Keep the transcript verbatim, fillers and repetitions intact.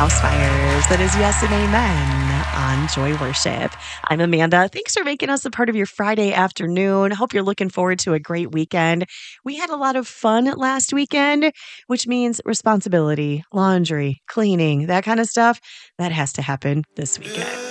house fires. That is yes and amen on Joy Worship. I'm Amanda. Thanks for making us a part of your Friday afternoon. Hope you're looking forward to a great weekend. We had a lot of fun last weekend, which means responsibility, laundry, cleaning, that kind of stuff. That has to happen this weekend.